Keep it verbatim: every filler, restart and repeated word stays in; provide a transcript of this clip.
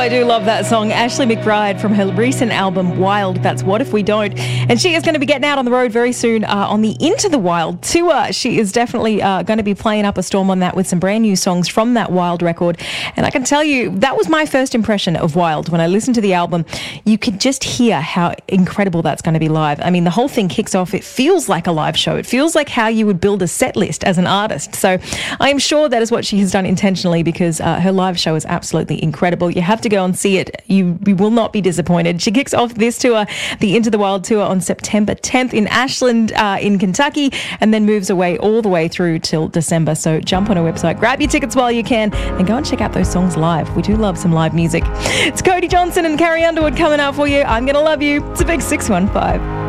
I do love that song. Ashley McBryde from her recent album Wild, that's What If We Don't. And she is going to be getting out on the road very soon uh, on the Into the Wild tour. She is definitely uh, going to be playing up a storm on that with some brand new songs from that Wild record. And I can tell you, that was my first impression of Wild. When I listened to the album, you could just hear how incredible that's going to be live. I mean, the whole thing kicks off, it feels like a live show. It feels like how you would build a set list as an artist. So I'm sure that is what she has done intentionally, because uh, her live show is absolutely incredible. You have to go and see it. You, you will not be disappointed. She kicks off this tour, the Into the Wild tour, on September tenth in Ashland uh, in Kentucky, and then moves away all the way through till December. So jump on her website, grab your tickets while you can, and go and check out those songs live. We do love some live music. It's Cody Johnson and Carrie Underwood coming out for you. I'm Gonna Love You. It's a big six one five.